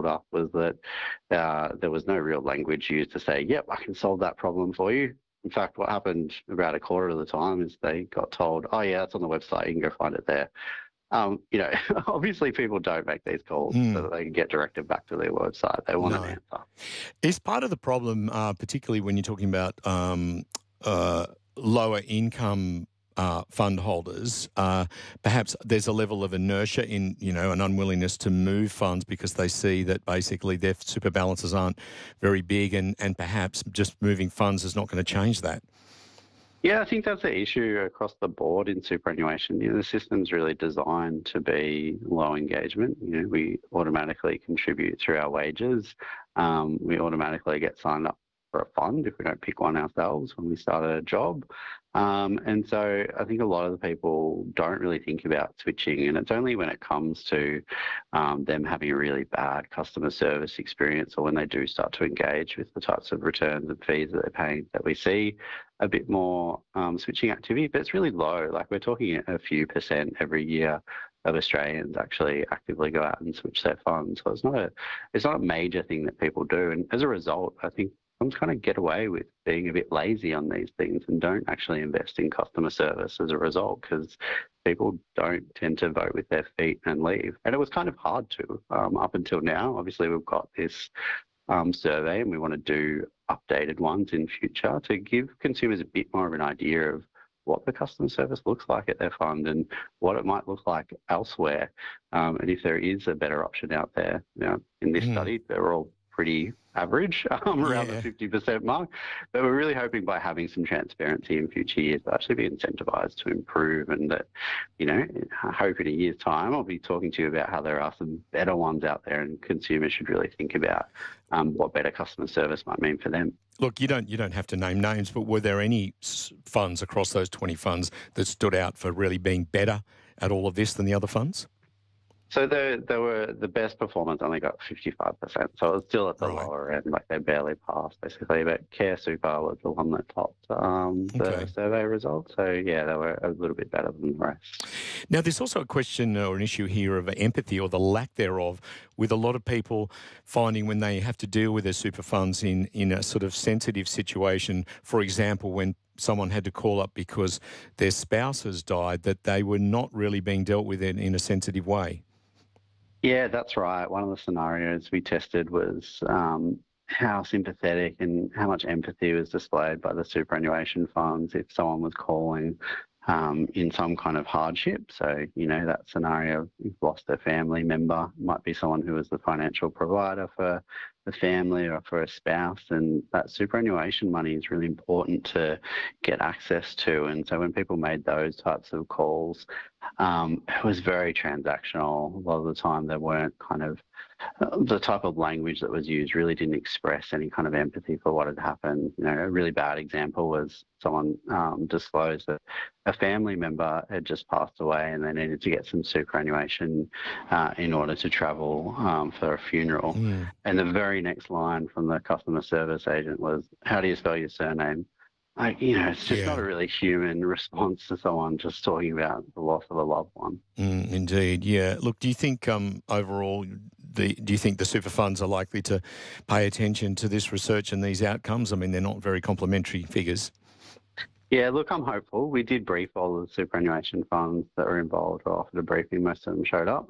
pulled up was that there was no real language used to say, yep, I can solve that problem for you. In fact, what happened about a quarter of the time is they got told, oh, yeah, it's on the website. You can go find it there. Obviously people don't make these calls so that they can get directed back to their website. They want an answer. Is part of the problem, particularly when you're talking about lower income fund holders, perhaps there's a level of inertia in, an unwillingness to move funds because they see that basically their super balances aren't very big and perhaps just moving funds is not going to change that? Yeah, I think that's the issue across the board in superannuation. The system's really designed to be low engagement. We automatically contribute through our wages. We automatically get signed up for a fund if we don't pick one ourselves when we start a job. And so I think a lot of the people don't really think about switching, and it's only when it comes to them having a really bad customer service experience or when they do start to engage with the types of returns and fees that they're paying that we see a bit more switching activity, but it's really low. Like we're talking a few percent every year of Australians actually actively go out and switch their funds. So it's not a major thing that people do. And as a result, I think some kind of get away with being a bit lazy on these things and don't actually invest in customer service as a result, because people don't tend to vote with their feet and leave. And it was kind of hard to up until now. Obviously, we've got this survey and we want to do updated ones in future to give consumers a bit more of an idea of what the customer service looks like at their fund and what it might look like elsewhere. And if there is a better option out there. In this study, they're all pretty average, around the 50% mark. But we're really hoping by having some transparency in future years, they'll actually be incentivised to improve, and that, I hope in a year's time I'll be talking to you about how there are some better ones out there and consumers should really think about what better customer service might mean for them. Look, you don't have to name names, but were there any funds across those 20 funds that stood out for really being better at all of this than the other funds? So they were the best performance only got 55%. So it was still at the lower end, like they barely passed basically. But Care Super was the one that topped the survey results. So yeah, they were a little bit better than the rest. Now there's also a question or an issue here of empathy or the lack thereof, with a lot of people finding when they have to deal with their super funds in a sort of sensitive situation. For example, when someone had to call up because their spouse has died, that they were not really being dealt with in a sensitive way. Yeah, that's right. One of the scenarios we tested was how sympathetic and how much empathy was displayed by the superannuation funds if someone was calling in some kind of hardship. So, that scenario, you've lost a family member, might be someone who was the financial provider for the family or for a spouse, and that superannuation money is really important to get access to. And so when people made those types of calls, it was very transactional. A lot of the time they weren't kind of the type of language that was used really didn't express any kind of empathy for what had happened. A really bad example was someone disclosed that a family member had just passed away and they needed to get some superannuation in order to travel for a funeral. And the very next line from the customer service agent was, "How do you spell your surname?" It's just not a really human response to someone just talking about the loss of a loved one. Indeed, yeah. Look, do you think overall, do you think the super funds are likely to pay attention to this research and these outcomes? I mean, they're not very complimentary figures. Yeah, look, I'm hopeful. We did brief all the superannuation funds that were involved, or offered a briefing. Most of them showed up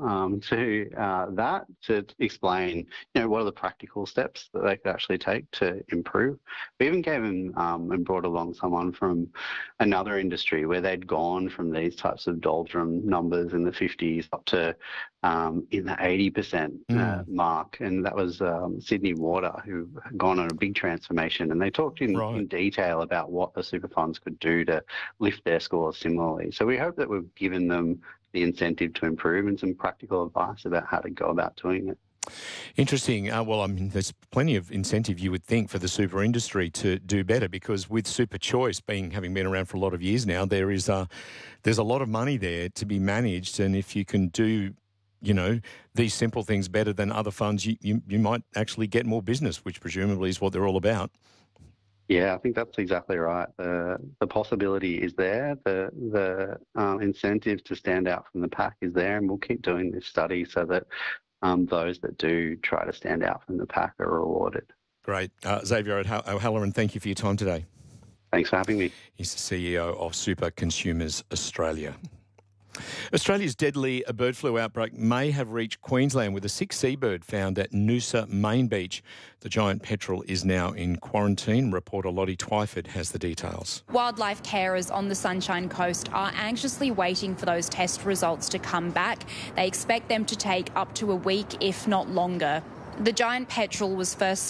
to explain, what are the practical steps that they could actually take to improve. We even gave them and brought along someone from another industry where they'd gone from these types of doldrum numbers in the 50s up to in the 80% mark, and that was Sydney Water, who had gone on a big transformation, and they talked in detail about what the super funds could do to lift their scores similarly. So we hope that we've given them the incentive to improve and some practical advice about how to go about doing it. Interesting. There's plenty of incentive, you would think, for the super industry to do better, because with Super Choice having been around for a lot of years now, there's a lot of money there to be managed, and if you can do these simple things better than other funds, you might actually get more business, which presumably is what they're all about. Yeah, I think that's exactly right. The possibility is there. The incentive to stand out from the pack is there, and we'll keep doing this study so that those that do try to stand out from the pack are rewarded. Great. Xavier O'Halloran, thank you for your time today. Thanks for having me. He's the CEO of Super Consumers Australia. Australia's deadly bird flu outbreak may have reached Queensland, with a sick seabird found at Noosa Main Beach. The giant petrel is now in quarantine. Reporter Lottie Twyford has the details. Wildlife carers on the Sunshine Coast are anxiously waiting for those test results to come back. They expect them to take up to a week, if not longer. The giant petrel was first